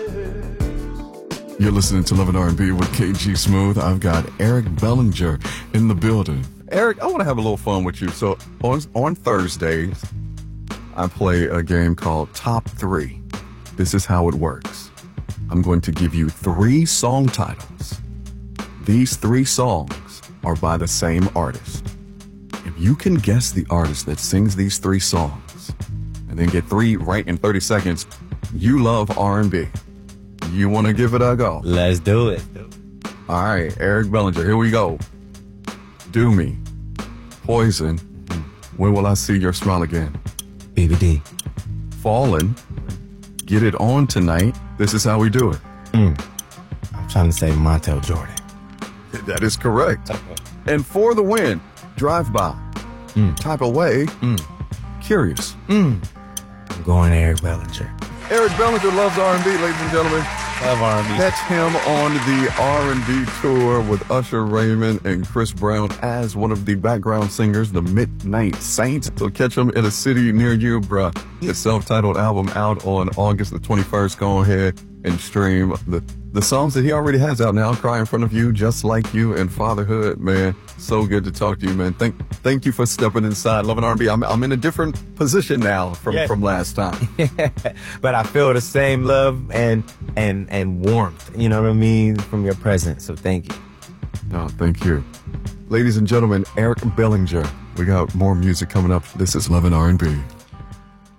You're listening to Love and R&B with KG Smooth. I've got Eric Bellinger in the building. Eric, I want to have a little fun with you. So on Thursdays, I play a game called Top 3. This is how it works. I'm going to give you 3 song titles. These 3 songs are by the same artist. If you can guess the artist that sings these 3 songs and then get 3 right in 30 seconds, you love R&B. You want to give it a go? Let's do it. All right, Eric Bellinger, here we go. Do Me, Poison, When Will I See Your Smile Again? BBD. Fallen, Get It On Tonight. This is how we do it. I'm trying to say Montel Jordan. That is correct. And for the win, Drive By, Type Away, Curious. I'm going Eric Bellinger. Eric Bellinger loves R&B, ladies and gentlemen. Love R&B. Catch him on the R&B tour with Usher Raymond and Chris Brown as one of the background singers, the Midnight Saints. So catch him in a city near you, bruh. His self-titled album out on August the 21st. Go ahead and stream the songs that he already has out now. Cry in Front of You, Just Like You, and Fatherhood, man. So good to talk to you, man. Thank you for stepping inside Love and R&B. I'm in a different position now from last time. But I feel the same love and warmth, you know what I mean, from your presence. So thank you. No, thank you. Ladies and gentlemen, Eric Bellinger. We got more music coming up. This is Love and R&B.